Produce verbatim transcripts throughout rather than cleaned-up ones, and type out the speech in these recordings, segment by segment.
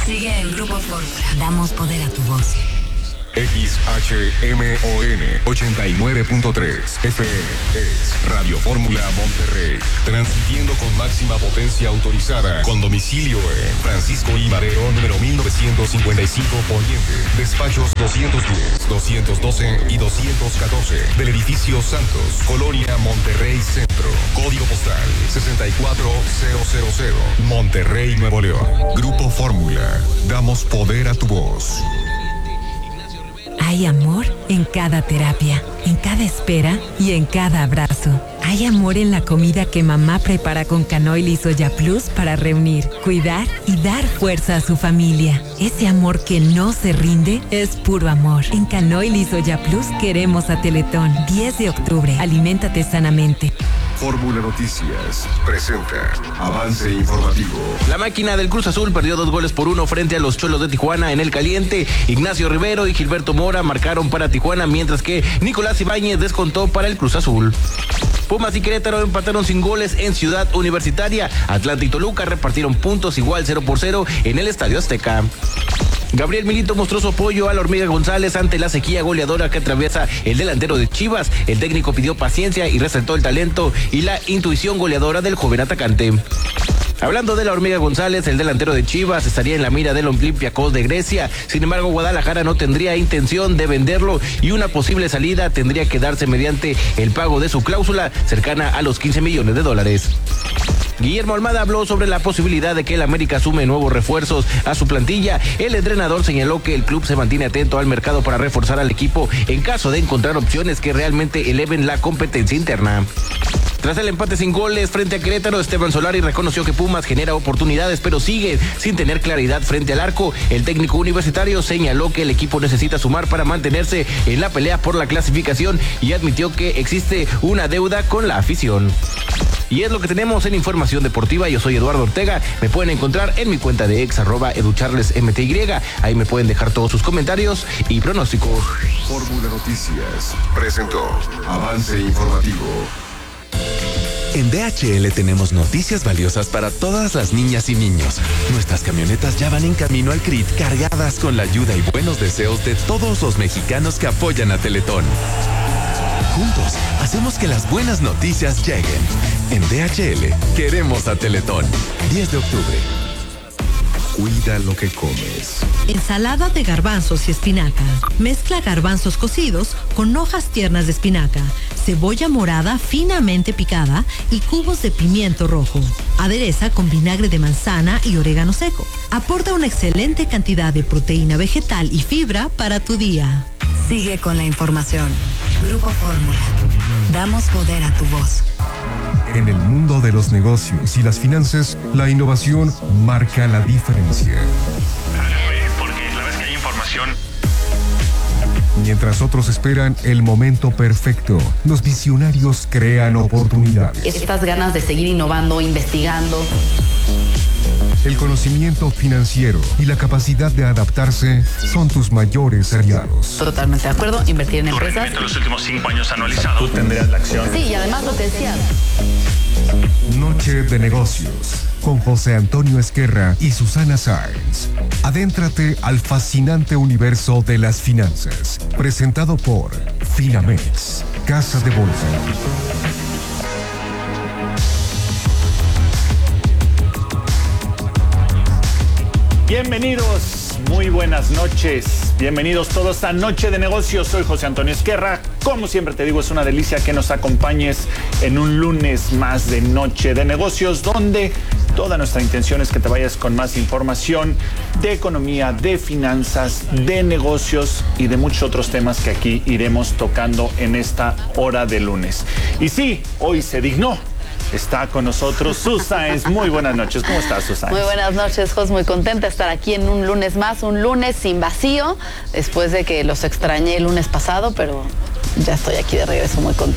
Sigue en Grupo Fórmula. Damos poder a tu voz. X H M O N ochenta y nueve punto tres F M es Radio Fórmula Monterrey, transmitiendo con máxima potencia autorizada, con domicilio en Francisco I. Madero, número mil novecientos cincuenta y cinco Poniente, despachos doscientos diez, doscientos doce y doscientos catorce, del edificio Santos, Colonia Monterrey Centro, código postal sesenta y cuatro mil, Monterrey, Nuevo León. Grupo Fórmula, damos poder a tu voz. Hay amor en cada terapia, en cada espera y en cada abrazo. Hay amor en la comida que mamá prepara con Canoil y Soya Plus para reunir, cuidar y dar fuerza a su familia. Ese amor que no se rinde es puro amor. En Canoil y Soya Plus queremos a Teletón. diez de octubre. Aliméntate sanamente. Fórmula Noticias presenta avance informativo. La máquina del Cruz Azul perdió dos goles por uno frente a los Cholos de Tijuana en el caliente. Ignacio Rivero y Gilberto Mora marcaron para Tijuana, mientras que Nicolás Ibáñez descontó para el Cruz Azul. Pumas y Querétaro empataron sin goles en Ciudad Universitaria. Atlanta y Toluca repartieron puntos igual cero por cero en el Estadio Azteca. Gabriel Milito mostró su apoyo a la Hormiga González ante la sequía goleadora que atraviesa el delantero de Chivas. El técnico pidió paciencia y resaltó el talento y la intuición goleadora del joven atacante. Hablando de la Hormiga González, el delantero de Chivas estaría en la mira del Olympiacos de Grecia. Sin embargo, Guadalajara no tendría intención de venderlo y una posible salida tendría que darse mediante el pago de su cláusula, cercana a los quince millones de dólares. Guillermo Almada habló sobre la posibilidad de que el América sume nuevos refuerzos a su plantilla. El entrenador señaló que el club se mantiene atento al mercado para reforzar al equipo en caso de encontrar opciones que realmente eleven la competencia interna. Tras el empate sin goles frente a Querétaro, Esteban Solari reconoció que Pumas genera oportunidades, pero sigue sin tener claridad frente al arco. El técnico universitario señaló que el equipo necesita sumar para mantenerse en la pelea por la clasificación y admitió que existe una deuda con la afición. Y es lo que tenemos en Información Deportiva. Yo soy Eduardo Ortega. Me pueden encontrar en mi cuenta de ex, arroba educharlesmty. Ahí me pueden dejar todos sus comentarios y pronósticos. Fórmula Noticias presentó avance informativo. En D H L tenemos noticias valiosas para todas las niñas y niños. Nuestras camionetas ya van en camino al C R I T cargadas con la ayuda y buenos deseos de todos los mexicanos que apoyan a Teletón. Juntos, hacemos que las buenas noticias lleguen. En D H L, queremos a Teletón. diez de octubre. Cuida lo que comes. Ensalada de garbanzos y espinaca. Mezcla garbanzos cocidos con hojas tiernas de espinaca, cebolla morada finamente picada y cubos de pimiento rojo. Adereza con vinagre de manzana y orégano seco. Aporta una excelente cantidad de proteína vegetal y fibra para tu día. Sigue con la información. Grupo Fórmula. Damos poder a tu voz. En el mundo de los negocios y las finanzas, la innovación marca la diferencia. Porque la vez que hay información. Mientras otros esperan el momento perfecto, los visionarios crean oportunidades. Estas ganas de seguir innovando, investigando. El conocimiento financiero y la capacidad de adaptarse son tus mayores aliados. Totalmente de acuerdo, invertir en Tu empresas. rendimiento en los últimos cinco años anualizado. Tú tendrías la acción. Sí, y además lo que decías. Noche de negocios con José Antonio Esquerra y Susana Sáenz. Adéntrate al fascinante universo de las finanzas. Presentado por Finamex, Casa de Bolsa. Bienvenidos, muy buenas noches. Bienvenidos todos a Noche de Negocios. Soy José Antonio Esquerra. Como siempre te digo, es una delicia que nos acompañes en un lunes más de Noche de Negocios, donde toda nuestra intención es que te vayas con más información de economía, de finanzas, de negocios y de muchos otros temas que aquí iremos tocando en esta hora de lunes. Y sí, hoy se dignó. Está con nosotros Susana. Muy buenas noches. ¿Cómo estás, Susana? Muy buenas noches, Jos. Muy contenta de estar aquí en un lunes más, un lunes sin vacío, después de que los extrañé el lunes pasado, pero ya estoy aquí de regreso, muy contenta.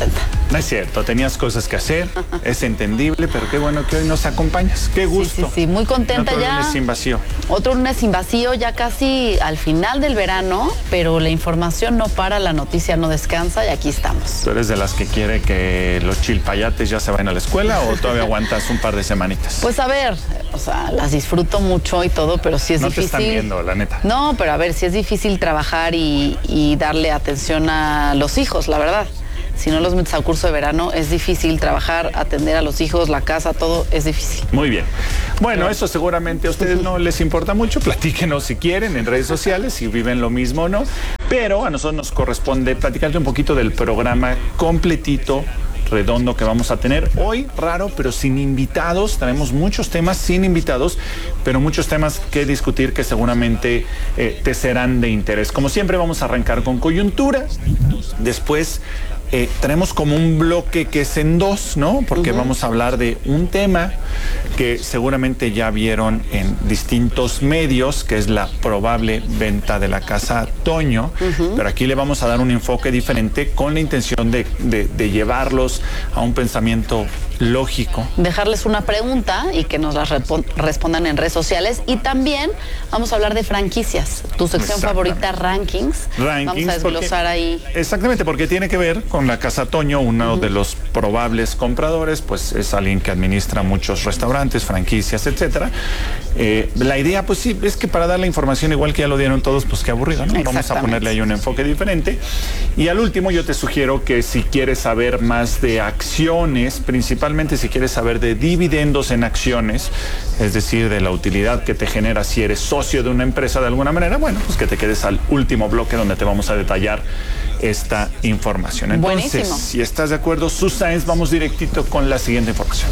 No es cierto, tenías cosas que hacer, es entendible, pero qué bueno que hoy nos acompañas. Qué gusto. Sí, sí, sí, muy contenta Otro ya. lunes sin vacío. Otro lunes sin vacío, ya casi al final del verano, pero la información no para, la noticia no descansa y aquí estamos. ¿Tú eres de las que quiere que los chilpayates ya se vayan a la escuela o todavía aguantas un par de semanitas? Pues a ver, o sea, las disfruto mucho y todo, pero sí es no difícil. No te están viendo, la neta. No, pero a ver, sí es difícil trabajar y, y darle atención a los hijos, la verdad. Si no los metes al curso de verano, es difícil trabajar, atender a los hijos, la casa, todo es difícil. Muy bien. Bueno, eso seguramente a ustedes no les importa mucho. Platíquenos si quieren en redes sociales, si viven lo mismo o no. Pero a nosotros nos corresponde platicarte un poquito del programa completito, redondo que vamos a tener hoy, raro, pero sin invitados. Tenemos muchos temas sin invitados, pero muchos temas que discutir que seguramente eh, te serán de interés. Como siempre, vamos a arrancar con coyuntura. Después eh, tenemos como un bloque que es en dos, ¿no? Porque uh-huh. vamos a hablar de un tema que seguramente ya vieron en distintos medios, que es la probable venta de la Casa Toño, uh-huh. pero aquí le vamos a dar un enfoque diferente con la intención de, de, de llevarlos a un pensamiento lógico. Dejarles una pregunta y que nos la resp- respondan en redes sociales. Y también vamos a hablar de franquicias, tu sección favorita, Rankings. Rankings. Vamos a desglosar porque, ahí. Exactamente, porque tiene que ver con la Casa Toño. Uno uh-huh. de los probables compradores, pues es alguien que administra muchos restaurantes, franquicias, etcétera. Eh, la idea, pues sí, es que para dar la información igual que ya lo dieron todos, pues qué aburrido, ¿no? Vamos a ponerle ahí un enfoque diferente. Y al último yo te sugiero que si quieres saber más de acciones, principalmente si quieres saber de dividendos en acciones, es decir, de la utilidad que te genera si eres socio de una empresa de alguna manera, bueno, pues que te quedes al último bloque donde te vamos a detallar esta información. Entonces, buenísimo. Si estás de acuerdo, Susáenz, vamos directito con la siguiente información.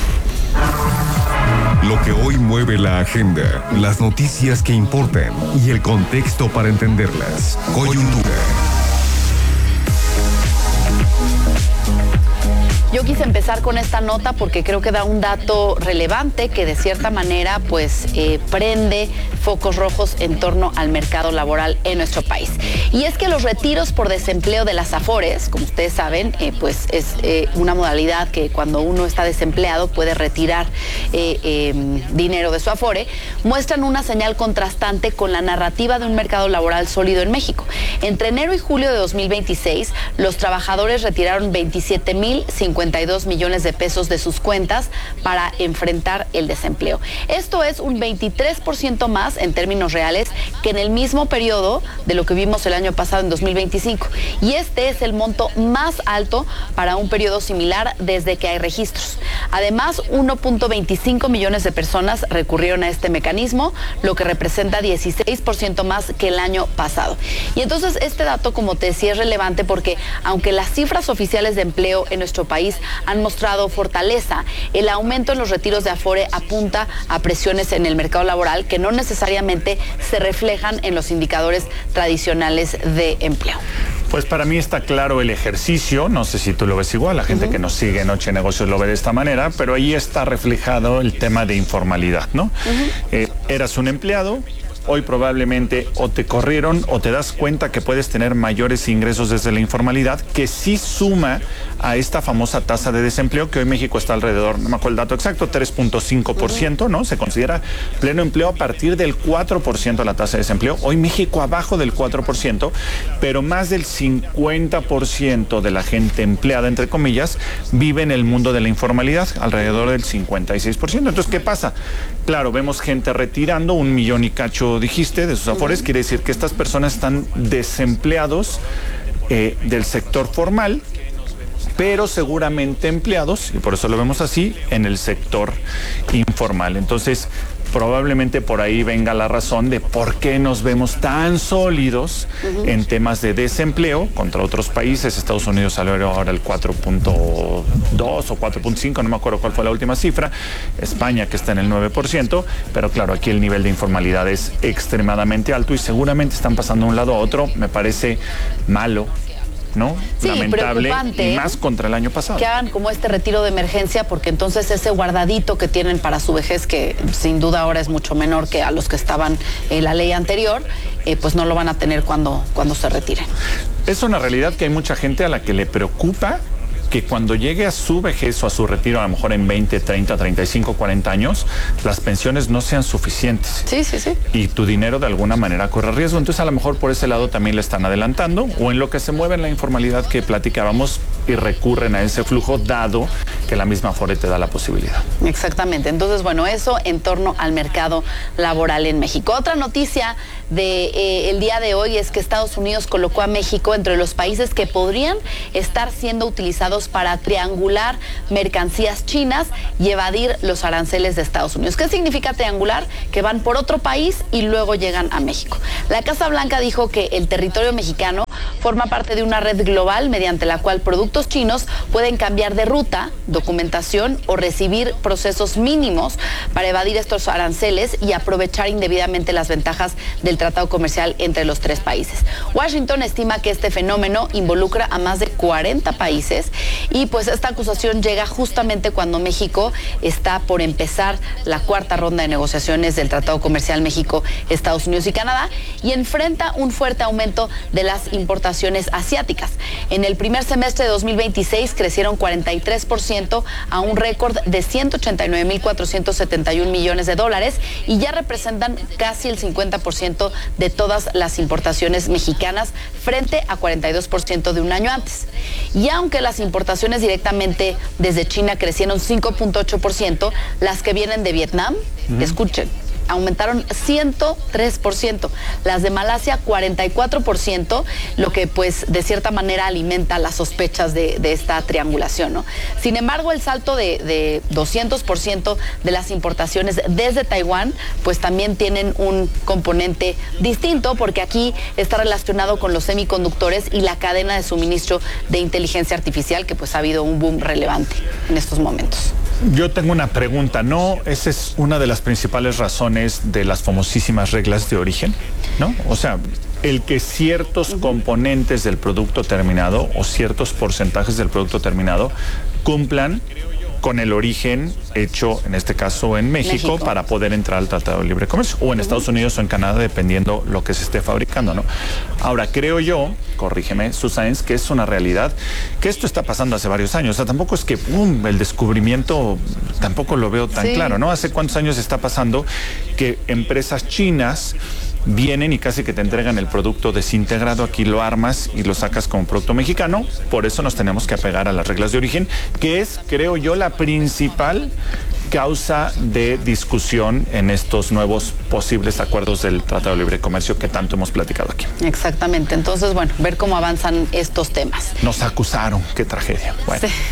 Lo que hoy mueve la agenda, las noticias que importan y el contexto para entenderlas. Coyuntura. Yo quise empezar con esta nota porque creo que da un dato relevante que de cierta manera pues eh, prende focos rojos en torno al mercado laboral en nuestro país. Y es que los retiros por desempleo de las AFORES, como ustedes saben, eh, pues es eh, una modalidad que cuando uno está desempleado puede retirar eh, eh, dinero de su AFORE, muestran una señal contrastante con la narrativa de un mercado laboral sólido en México. Entre enero y julio de dos mil veintiséis, los trabajadores retiraron veintisiete mil cincuenta y dos millones de pesos de sus cuentas para enfrentar el desempleo. Esto es un veintitrés por ciento más en términos reales que en el mismo periodo de lo que vimos el año pasado en dos mil veinticinco. Y este es el monto más alto para un periodo similar desde que hay registros. Además, uno punto veinticinco millones de personas recurrieron a este mecanismo, lo que representa dieciséis por ciento más que el año pasado. Y entonces este dato, como te decía, es relevante porque aunque las cifras oficiales de empleo en nuestro país han mostrado fortaleza, el aumento en los retiros de Afore apunta a presiones en el mercado laboral que no necesariamente se reflejan en los indicadores tradicionales de empleo. Pues para mí está claro el ejercicio, no sé si tú lo ves igual, la gente uh-huh. que nos sigue en Noche de Negocios lo ve de esta manera, pero ahí está reflejado el tema de informalidad, ¿no? Uh-huh. Eh, eras un empleado, hoy probablemente o te corrieron o te das cuenta que puedes tener mayores ingresos desde la informalidad, que sí suma a esta famosa tasa de desempleo que hoy México está alrededor, no me acuerdo el dato exacto, tres punto cinco por ciento, ¿no? Se considera pleno empleo a partir del cuatro por ciento la tasa de desempleo. Hoy México abajo del cuatro por ciento, pero más del cincuenta por ciento de la gente empleada, entre comillas, vive en el mundo de la informalidad, alrededor del cincuenta y seis por ciento. Entonces, ¿qué pasa? Claro, vemos gente retirando, un millón y cacho dijiste, de sus afores, quiere decir que estas personas están desempleados eh, del sector formal, pero seguramente empleados, y por eso lo vemos así, en el sector informal. Entonces, probablemente por ahí venga la razón de por qué nos vemos tan sólidos uh-huh. en temas de desempleo contra otros países. Estados Unidos salió ahora el cuatro punto dos o cuatro punto cinco, no me acuerdo cuál fue la última cifra. España, que está en el nueve por ciento, pero claro, aquí el nivel de informalidad es extremadamente alto y seguramente están pasando de un lado a otro. Me parece malo, ¿no? Sí, lamentable, preocupante, y más contra el año pasado. Que hagan como este retiro de emergencia, porque entonces ese guardadito que tienen para su vejez, que sin duda ahora es mucho menor que a los que estaban en la ley anterior, eh, pues no lo van a tener cuando, cuando se retiren. Es una realidad que hay mucha gente a la que le preocupa que cuando llegue a su vejez o a su retiro, a lo mejor en veinte, treinta, treinta y cinco, cuarenta años, las pensiones no sean suficientes. Sí, sí, sí. Y tu dinero de alguna manera corre riesgo. Entonces a lo mejor por ese lado también le están adelantando, o en lo que se mueve en la informalidad que platicábamos y recurren a ese flujo, dado que la misma Afore te da la posibilidad. Exactamente. Entonces, bueno, eso en torno al mercado laboral en México. Otra noticia de eh, el día de hoy es que Estados Unidos colocó a México entre los países que podrían estar siendo utilizados para triangular mercancías chinas y evadir los aranceles de Estados Unidos. ¿Qué significa triangular? Que van por otro país y luego llegan a México. La Casa Blanca dijo que el territorio mexicano forma parte de una red global mediante la cual productos chinos pueden cambiar de ruta, documentación o recibir procesos mínimos para evadir estos aranceles y aprovechar indebidamente las ventajas del tratado comercial entre los tres países. Washington estima que este fenómeno involucra a más de cuarenta países y pues esta acusación llega justamente cuando México está por empezar la cuarta ronda de negociaciones del tratado comercial México, Estados Unidos y Canadá y enfrenta un fuerte aumento de las importaciones asiáticas. En el primer semestre de dos mil veintiséis crecieron cuarenta y tres por ciento a un récord de ciento ochenta y nueve mil cuatrocientos setenta y un millones de dólares y ya representan casi el cincuenta por ciento de todas las importaciones mexicanas frente a cuarenta y dos por ciento de un año antes. Y aunque las importaciones directamente desde China crecieron cinco punto ocho por ciento, las que vienen de Vietnam, uh-huh. escuchen, aumentaron ciento tres por ciento, las de Malasia cuarenta y cuatro por ciento, lo que pues de cierta manera alimenta las sospechas de, de esta triangulación, ¿no? Sin embargo, el salto de, de doscientos por ciento de las importaciones desde Taiwán pues también tienen un componente distinto porque aquí está relacionado con los semiconductores y la cadena de suministro de inteligencia artificial que pues ha habido un boom relevante en estos momentos. Yo tengo una pregunta, ¿no? Esa es una de las principales razones de las famosísimas reglas de origen, ¿no? O sea, el que ciertos componentes del producto terminado o ciertos porcentajes del producto terminado cumplan con el origen hecho, en este caso, en México, México. para poder entrar al Tratado de Libre Comercio, o en uh-huh. Estados Unidos o en Canadá, dependiendo lo que se esté fabricando, ¿no? Ahora, creo yo, corrígeme, Susana, que es una realidad, que esto está pasando hace varios años. O sea, tampoco es que, ¡pum!, el descubrimiento, tampoco lo veo tan sí. claro, ¿no? ¿Hace cuántos años está pasando que empresas chinas vienen y casi que te entregan el producto desintegrado, aquí lo armas y lo sacas como producto mexicano? Por eso nos tenemos que apegar a las reglas de origen, que es, creo yo, la principal causa de discusión en estos nuevos posibles acuerdos del Tratado de Libre Comercio que tanto hemos platicado aquí. Exactamente, entonces, bueno, ver cómo avanzan estos temas. Nos acusaron, qué tragedia. Bueno. Sí.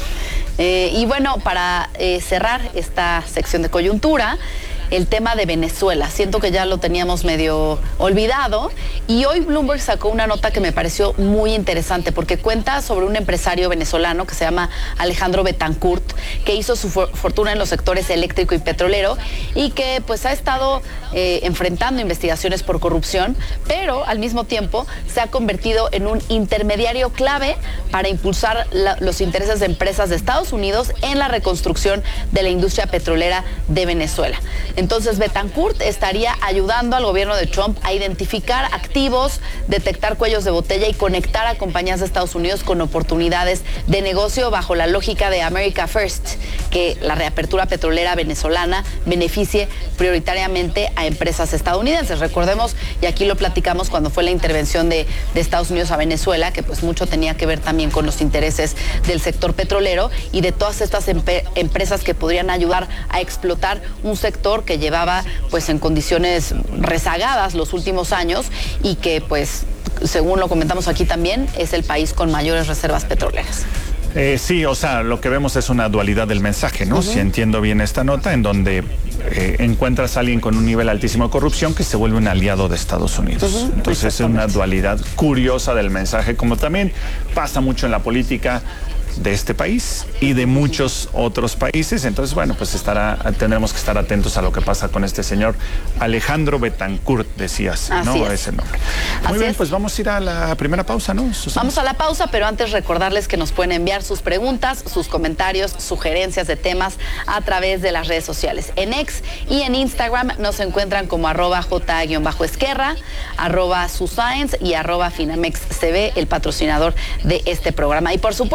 eh, y bueno, para eh, cerrar esta sección de coyuntura, el tema de Venezuela. Siento que ya lo teníamos medio olvidado y hoy Bloomberg sacó una nota que me pareció muy interesante porque cuenta sobre un empresario venezolano que se llama Alejandro Betancourt, que hizo su for- fortuna en los sectores eléctrico y petrolero y que pues ha estado eh, enfrentando investigaciones por corrupción, pero al mismo tiempo se ha convertido en un intermediario clave para impulsar la, los intereses de empresas de Estados Unidos en la reconstrucción de la industria petrolera de Venezuela. Entonces, Betancourt estaría ayudando al gobierno de Trump a identificar activos, detectar cuellos de botella y conectar a compañías de Estados Unidos con oportunidades de negocio bajo la lógica de America First, que la reapertura petrolera venezolana beneficie prioritariamente a empresas estadounidenses. Recordemos, y aquí lo platicamos cuando fue la intervención de, de Estados Unidos a Venezuela, que pues mucho tenía que ver también con los intereses del sector petrolero y de todas estas empe- empresas que podrían ayudar a explotar un sector que llevaba pues en condiciones rezagadas los últimos años y que pues según lo comentamos aquí también es el país con mayores reservas petroleras. Eh, sí, o sea, lo que vemos es una dualidad del mensaje, ¿no? Uh-huh. Si entiendo bien esta nota, en donde eh, encuentras a alguien con un nivel altísimo de corrupción que se vuelve un aliado de Estados Unidos. Uh-huh. Entonces es una dualidad curiosa del mensaje, como también pasa mucho en la política de este país y de muchos otros países. Entonces, bueno, pues estará, tendremos que estar atentos a lo que pasa con este señor Alejandro Betancourt, decías, Así ¿no? Es. Ese nombre. Muy Así bien, es. pues vamos a ir a la primera pausa, ¿no, Susana? Vamos a la pausa, pero antes recordarles que nos pueden enviar sus preguntas, sus comentarios, sugerencias de temas a través de las redes sociales. En X y en Instagram nos encuentran como arroba J-Esquerra, arroba Suscience y arroba FinamexCB, el patrocinador de este programa. Y por supuesto,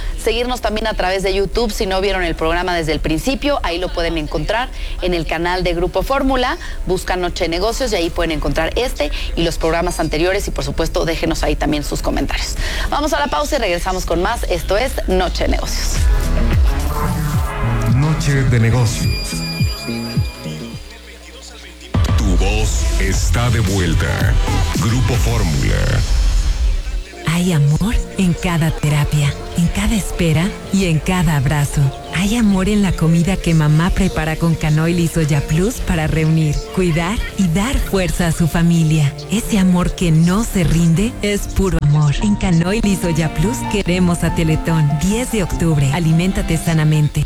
seguirnos también a través de YouTube. Si no vieron el programa desde el principio, ahí lo pueden encontrar en el canal de Grupo Fórmula. Buscan Noche de Negocios y ahí pueden encontrar este y los programas anteriores. Y por supuesto, déjenos ahí también sus comentarios. Vamos a la pausa y regresamos con más. Esto es Noche de Negocios. Noche de Negocios. Tu voz está de vuelta. Grupo Fórmula. Hay amor en cada terapia, en cada espera y en cada abrazo. Hay amor en la comida que mamá prepara con Canoil y Soya Plus para reunir, cuidar y dar fuerza a su familia. Ese amor que no se rinde es puro amor. En Canoil y Soya Plus queremos a Teletón. diez de octubre. Aliméntate sanamente.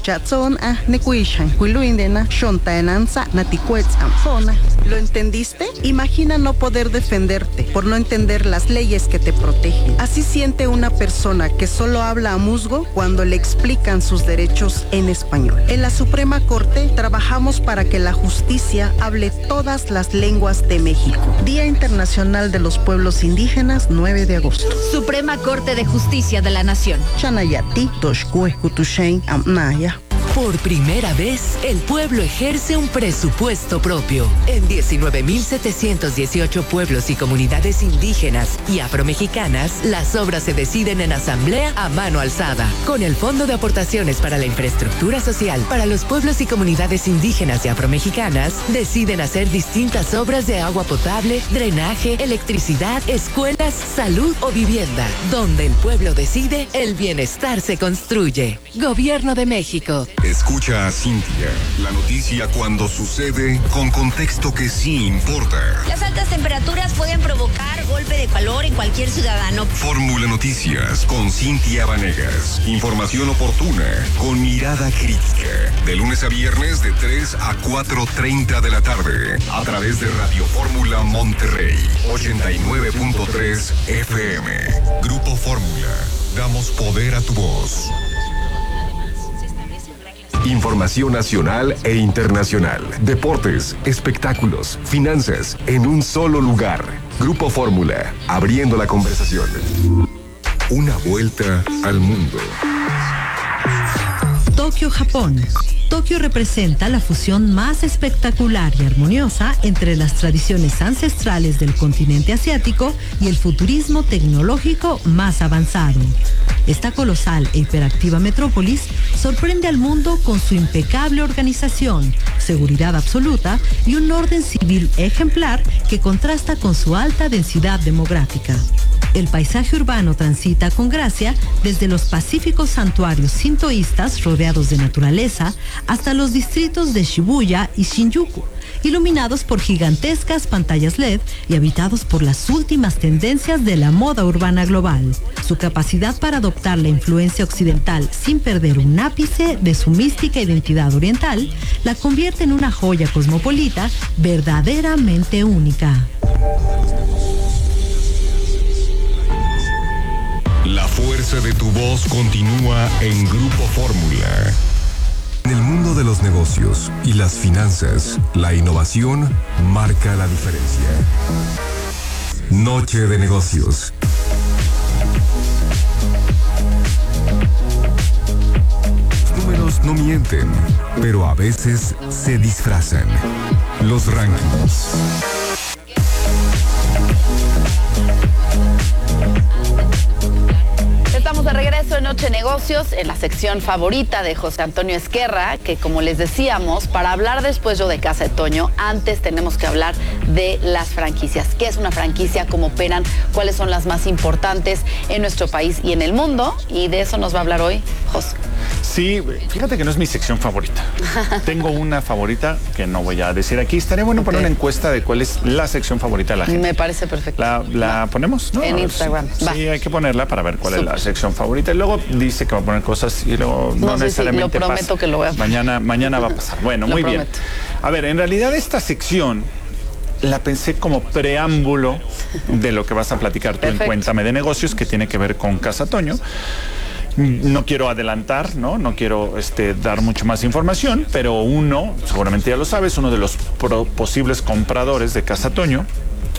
¿Lo entendiste? Imagina no poder defenderte por no entender las leyes que te protegen. Así siente una persona que solo habla a musgo cuando le explican sus derechos en español. En la Suprema Corte trabajamos para que la justicia hable todas las lenguas de México. Día Internacional de los Pueblos Indígenas, nueve de agosto. Suprema Corte de Justicia de la Nación. Chanayati, Toshkue, Kutushen, Amnaya. Por primera vez, el pueblo ejerce un presupuesto propio. En diecinueve mil setecientos dieciocho pueblos y comunidades indígenas y afromexicanas, las obras se deciden en asamblea a mano alzada. Con el Fondo de Aportaciones para la Infraestructura Social para los pueblos y comunidades indígenas y afromexicanas, deciden hacer distintas obras de agua potable, drenaje, electricidad, escuelas, salud o vivienda. Donde el pueblo decide, el bienestar se construye. Gobierno de México. Escucha a Cintia, la noticia cuando sucede con contexto que sí importa. Las altas temperaturas pueden provocar golpe de calor en cualquier ciudadano. Fórmula Noticias con Cintia Vanegas. Información oportuna con mirada crítica. De lunes a viernes de tres a cuatro treinta de la tarde. A través de Radio Fórmula Monterrey. ochenta y nueve punto tres F M. Grupo Fórmula. Damos poder a tu voz. Información nacional e internacional. Deportes, espectáculos, finanzas, en un solo lugar. Grupo Fórmula, abriendo la conversación. Una vuelta al mundo. Tokio, Japón. Tokio representa la fusión más espectacular y armoniosa entre las tradiciones ancestrales del continente asiático y el futurismo tecnológico más avanzado. Esta colosal e hiperactiva metrópolis sorprende al mundo con su impecable organización, seguridad absoluta y un orden civil ejemplar que contrasta con su alta densidad demográfica. El paisaje urbano transita con gracia desde los pacíficos santuarios sintoístas rodeados de naturaleza hasta los distritos de Shibuya y Shinjuku, iluminados por gigantescas pantallas L E D y habitados por las últimas tendencias de la moda urbana global. Su capacidad para adoptar la influencia occidental sin perder un ápice de su mística identidad oriental la convierte en una joya cosmopolita verdaderamente única. La fuerza de tu voz continúa en Grupo Fórmula. En el mundo de los negocios y las finanzas, la innovación marca la diferencia. Noche de Negocios. Los números no mienten, pero a veces se disfrazan. Los rankings. Estamos de regreso en Noche Negocios, en la sección favorita de José Antonio Esquerra, que como les decíamos, para hablar después yo de Casa de Toño, antes tenemos que hablar de las franquicias. ¿Qué es una franquicia? ¿Cómo operan? ¿Cuáles son las más importantes en nuestro país y en el mundo? Y de eso nos va a hablar hoy José. Sí, fíjate que no es mi sección favorita. Tengo una favorita que no voy a decir aquí. Estaría bueno okay. poner una encuesta de cuál es la sección favorita de la gente. Me parece perfecto. ¿La, la ponemos? ¿No? En Instagram. Sí, sí, hay que ponerla para ver cuál Super. es la sección favorita. Y luego dice que va a poner cosas y luego no, no sé necesariamente si lo prometo pasa. que lo voy a poner. Mañana, mañana va a pasar. Bueno, muy prometo. bien. A ver, en realidad esta sección la pensé como preámbulo de lo que vas a platicar tú en Cuéntame de Negocios, que tiene que ver con Casa Toño. No quiero adelantar, ¿no? No quiero este, dar mucho más información, pero uno, seguramente ya lo sabes, uno de los pro- posibles compradores de Casa Toño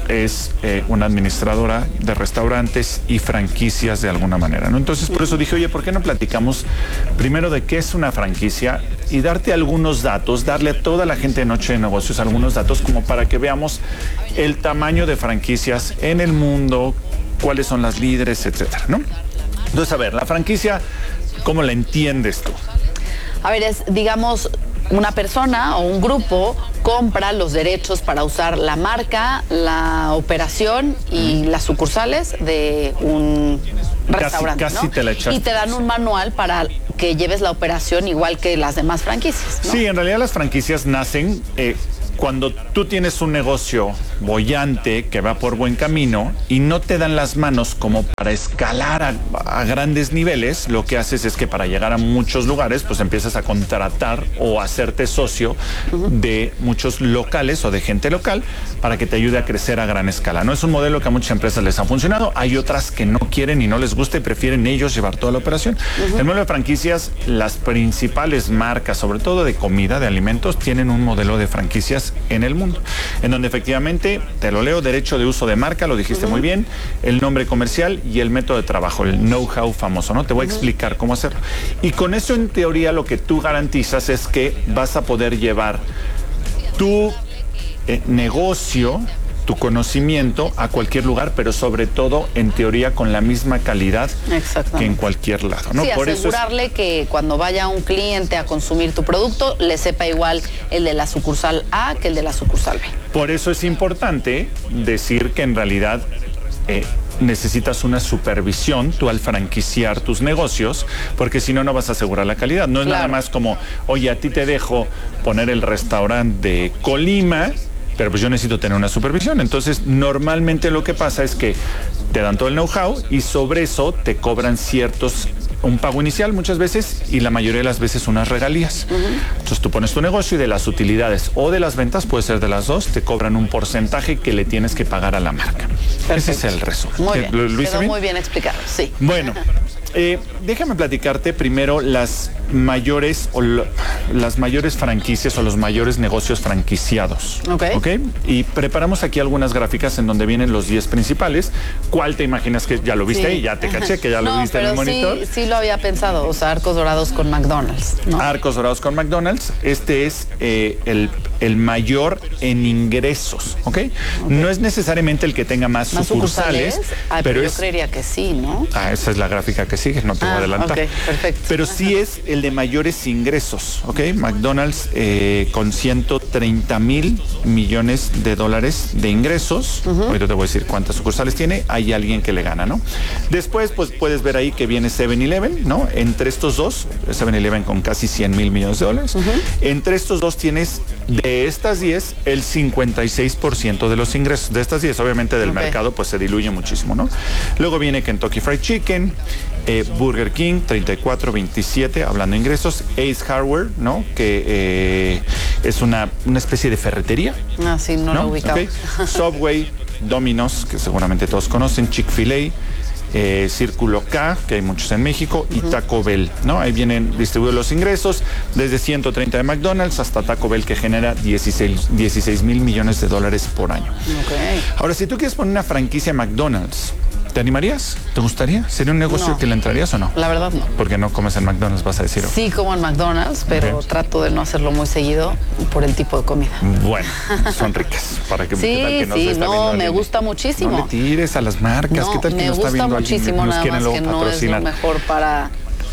es eh, una administradora de restaurantes y franquicias de alguna manera, ¿no? Entonces, por eso dije, oye, ¿por qué no platicamos primero de qué es una franquicia y darte algunos datos, darle a toda la gente de Noche de Negocios algunos datos como para que veamos el tamaño de franquicias en el mundo, cuáles son las líderes, etcétera, ¿no? Entonces, a ver, la franquicia, ¿cómo la entiendes tú? A ver, es, digamos, una persona o un grupo compra los derechos para usar la marca, la operación y las sucursales de un restaurante, casi, casi ¿no? te la echaste. Y te dan un manual para que lleves la operación igual que las demás franquicias, ¿no? Sí, en realidad las franquicias nacen eh, cuando tú tienes un negocio boyante que va por buen camino y no te dan las manos como para escalar a, a grandes niveles. Lo que haces es que para llegar a muchos lugares, pues empiezas a contratar o hacerte socio uh-huh. de muchos locales o de gente local para que te ayude a crecer a gran escala. No es un modelo que a muchas empresas les ha funcionado. Hay otras que no quieren y no les gusta y prefieren ellos llevar toda la operación. Uh-huh. El modelo de franquicias, las principales marcas, sobre todo de comida, de alimentos, tienen un modelo de franquicias en el mundo, en donde efectivamente, te lo leo, derecho de uso de marca, lo dijiste uh-huh. muy bien, el nombre comercial y el método de trabajo, el know-how famoso, ¿no? Te voy uh-huh. a explicar cómo hacerlo. Y con eso, en teoría, lo que tú garantizas es que vas a poder llevar tu eh, negocio, tu conocimiento a cualquier lugar, pero sobre todo, en teoría, con la misma calidad que en cualquier lado, ¿no? Sí, Por asegurarle eso es... que cuando vaya un cliente a consumir tu producto, le sepa igual el de la sucursal A que el de la sucursal B. Por eso es importante decir que en realidad eh, necesitas una supervisión tú al franquiciar tus negocios, porque si no, no vas a asegurar la calidad. No es claro. nada más como, oye, a ti te dejo poner el restaurante de Colima, pero pues yo necesito tener una supervisión. Entonces, normalmente lo que pasa es que te dan todo el know-how y sobre eso te cobran ciertos, un pago inicial muchas veces y la mayoría de las veces unas regalías. Uh-huh. Entonces tú pones tu negocio y de las utilidades o de las ventas, puede ser de las dos, te cobran un porcentaje que le tienes que pagar a la marca. Perfecto. Ese es el resumen. Muy bien, ¿Lo, lo quedó bien? muy bien explicado, sí. Bueno, eh, déjame platicarte primero las mayores o lo, las mayores franquicias o los mayores negocios franquiciados. Ok. Ok. Y preparamos aquí algunas gráficas en donde vienen los diez principales. ¿Cuál te imaginas que ya lo viste sí. ahí? Ya te caché que ya lo no, viste en el monitor. Sí, sí lo había pensado, o sea, Arcos Dorados con McDonald's, ¿no? Arcos Dorados con McDonald's. Este es eh, el, el mayor en ingresos, ¿ok? okay. No es necesariamente el que tenga más, ¿Más sucursales, sucursales? Ay, pero, pero yo es... creería que sí, ¿no? Ah, esa es la gráfica que sigue, no te voy ah, a adelantar. Ok, perfecto. Pero sí es el de mayores ingresos, ¿ok? McDonald's eh, con ciento treinta mil millones de dólares de ingresos. Uh-huh. Ahorita te voy a decir cuántas sucursales tiene. Hay alguien que le gana, ¿no? Después, pues puedes ver ahí que viene seven eleven, ¿no? Entre estos dos, seven eleven con casi cien mil millones de dólares. Uh-huh. Entre estos dos tienes, de estas diez, el cincuenta y seis por ciento de los ingresos. De estas diez, obviamente del okay. mercado, pues se diluye muchísimo, ¿no? Luego viene Kentucky Fried Chicken, eh, Burger King, treinta y cuatro veintisiete, hablando de ingresos. Ace Hardware, ¿no? Que eh, es una, una especie de ferretería. Ah, sí, no, no? lo ubicaba. Okay. Subway, Domino's, que seguramente todos conocen, Chick-fil-A, eh, Círculo K, que hay muchos en México, y uh-huh. Taco Bell, ¿no? Ahí vienen distribuidos los ingresos, desde ciento treinta de McDonald's hasta Taco Bell, que genera dieciséis mil millones de dólares por año. Okay. Ahora, si tú quieres poner una franquicia McDonald's, ¿te animarías? ¿Te gustaría? ¿Sería un negocio no. que le entrarías o no? La verdad no. Porque no comes en McDonald's, vas a decir. Sí, como en McDonald's, pero okay. trato de no hacerlo muy seguido por el tipo de comida. Bueno, son ricas. Para que, sí, que no sí, se está no, me alguien? gusta muchísimo. No le tires a las marcas. No, ¿Qué tal que no está viendo muchísimo, alguien? Nos nada quieren más que luego no patrocinar. es lo mejor para...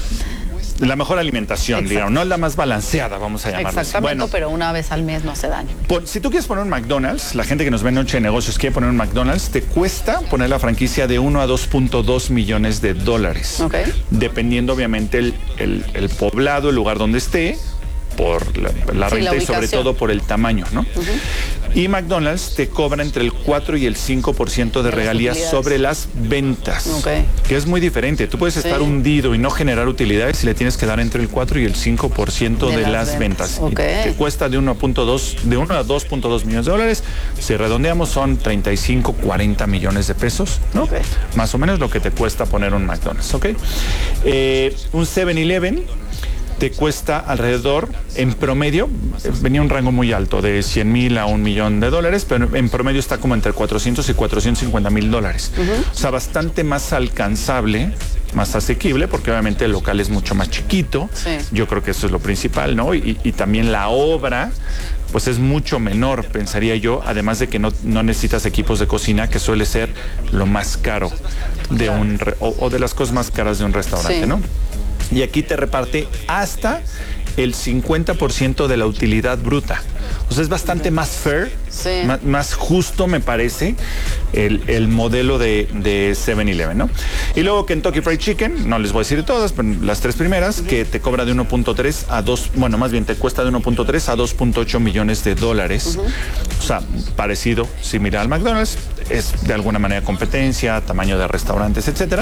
La mejor alimentación, Exacto. digamos, no es la más balanceada, vamos a llamarla. Exactamente, bueno, pero una vez al mes no hace daño. Por, si tú quieres poner un McDonald's, la gente que nos ve en Noche de Negocios quiere poner un McDonald's, te cuesta poner la franquicia de uno a dos punto dos millones de dólares. Okay. Dependiendo, obviamente, el, el, el poblado, el lugar donde esté, por la, la sí, renta la y sobre todo por el tamaño, ¿no? Uh-huh. Y McDonald's te cobra entre el cuatro y el cinco por ciento de, de regalías sobre las ventas, okay. que es muy diferente. Tú puedes estar sí. hundido y no generar utilidades y le tienes que dar entre el cuatro y el cinco por ciento de, de las, las ventas. ventas. Okay. Y te cuesta de uno punto dos, de uno a dos punto dos millones de dólares. Si redondeamos son treinta y cinco, cuarenta millones de pesos, ¿no? Okay. Más o menos lo que te cuesta poner un McDonald's, ¿ok? Eh, un seven eleven te cuesta alrededor, en promedio, venía un rango muy alto, de cien mil a un millón de dólares, pero en promedio está como entre cuatrocientos y cuatrocientos cincuenta mil dólares. Uh-huh. O sea, bastante más alcanzable, más asequible, porque obviamente el local es mucho más chiquito. Sí. Yo creo que eso es lo principal, ¿no? Y, y también la obra, pues es mucho menor, pensaría yo, además de que no, no necesitas equipos de cocina, que suele ser lo más caro de un, o, o de las cosas más caras de un restaurante, sí. ¿no? Y aquí te reparte hasta el cincuenta por ciento de la utilidad bruta. O sea, es bastante más fair, sí. más, más justo, me parece, el, el modelo de, de seven eleven, ¿no? Y luego Kentucky Fried Chicken, no les voy a decir todas, pero las tres primeras, que te cobra de uno punto tres a dos, bueno, más bien te cuesta de uno punto tres a dos punto ocho millones de dólares. Uh-huh. O sea, parecido, similar al McDonald's, es de alguna manera competencia, tamaño de restaurantes, etcétera.